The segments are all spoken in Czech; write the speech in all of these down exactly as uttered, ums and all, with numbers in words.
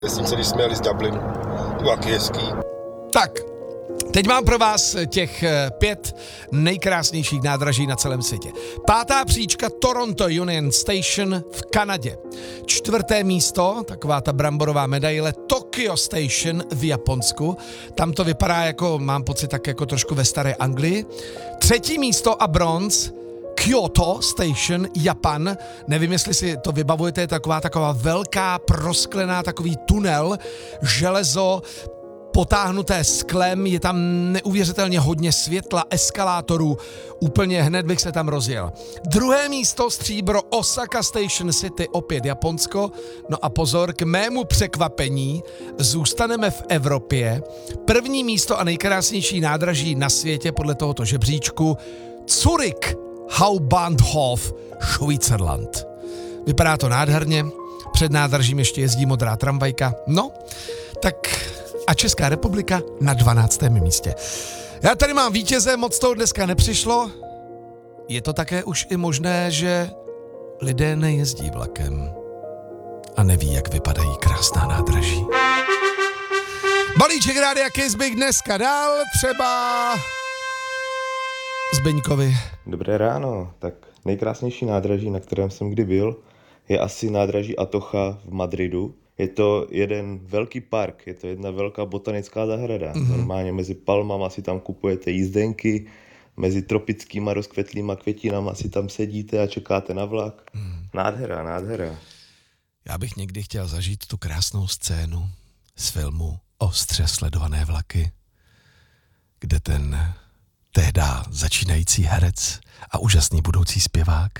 S tím se když jsme jeli z Dublinu. To bylo taky hezký. Tak, teď mám pro vás těch pět nejkrásnějších nádraží na celém světě. Pátá příčka Toronto Union Station v Kanadě. Čtvrté místo, taková ta bramborová medaile, Tokyo Station v Japonsku. Tam to vypadá jako, mám pocit, tak jako trošku ve staré Anglii. Třetí místo a bronz, Kyoto Station, Japan. Nevím, jestli si to vybavujete, je taková taková velká prosklená, takový tunel, železo, potáhnuté sklem, je tam neuvěřitelně hodně světla, eskalátorů, úplně hned bych se tam rozjel. Druhé místo stříbro Osaka Station City, opět Japonsko. No a pozor, k mému překvapení zůstaneme v Evropě. První místo a nejkrásnější nádraží na světě podle tohoto žebříčku Zurich Hauptbahnhof, Švýcarland. Vypadá to nádherně, před nádražím ještě jezdí modrá tramvajka. No, tak a Česká republika na dvanáctém místě. Já tady mám vítěze, moc toho dneska nepřišlo. Je to také už i možné, že lidé nejezdí vlakem a neví, jak vypadají krásná nádraží. Balíček Rádia Kiss bych dneska dal třeba Zbyňkovi. Dobré ráno, tak nejkrásnější nádraží, na kterém jsem kdy byl, je asi nádraží Atocha v Madridu. Je to jeden velký park, je to jedna velká botanická zahrada. Mm-hmm. Normálně mezi palmama si tam kupujete jízdenky, mezi tropickýma rozkvetlýma květinama si tam sedíte a čekáte na vlak. Mm. Nádhera, nádhera. Já bych někdy chtěl zažít tu krásnou scénu z filmu Ostře sledované vlaky, kde ten tehda začínající herec a úžasný budoucí zpěvák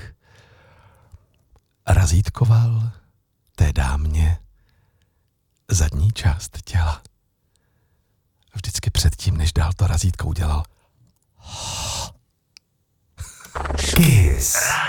razítkoval té dámě zadní část těla. Vždycky předtím, než dál to razítko udělal. Kiss.